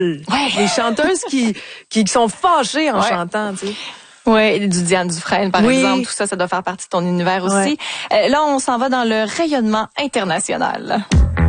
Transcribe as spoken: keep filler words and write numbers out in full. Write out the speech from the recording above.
Ouais. Les chanteuses qui, qui sont fâchées en ouais. chantant, tu sais. Oui, du Diane Dufresne, par oui. exemple. Tout ça, ça doit faire partie de ton univers aussi. Ouais. Euh, là, on s'en va dans le rayonnement international.